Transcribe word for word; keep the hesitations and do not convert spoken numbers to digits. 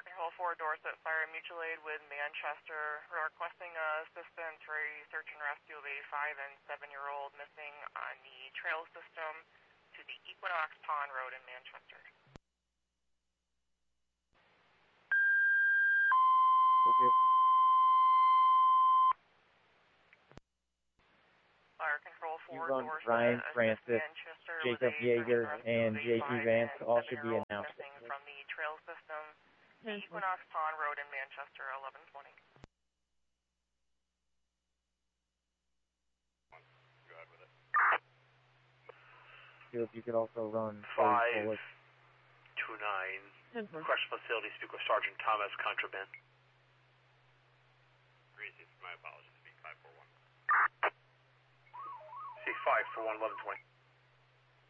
Fire Control four, Dorset Fire Mutual Aid with Manchester. We're requesting uh, assistance for a search and rescue of a five and seven-year-old missing on the trail system to the Equinox Pond Road in Manchester. Okay. Fire Control four, You run Dorset, Ryan Francis, Manchester, Jacob Yeager, and J P Vance all should be announced. Missing from the trail system, the Equinox Pond Road in Manchester, eleven twenty. Go ahead with it. If you could also run five two nine, correctional facility, speak with Sergeant Thomas Contraband. My apologies, speak five four one. C five four one, eleven twenty.